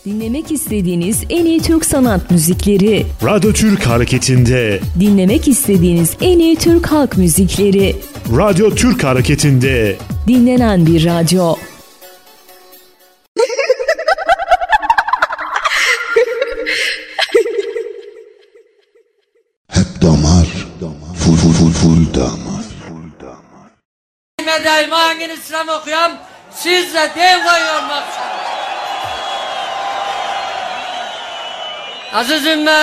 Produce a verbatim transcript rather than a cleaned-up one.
Dinlemek istediğiniz en iyi Türk sanat müzikleri. Radyo Türk Hareketi'nde. Dinlemek istediğiniz en iyi Türk halk müzikleri. Radyo Türk Hareketi'nde. Dinlenen bir radyo. Hep damar, full full full full damar. Medayman İslam okuyam, siz de dev koyuyor maksat. Azizim ben.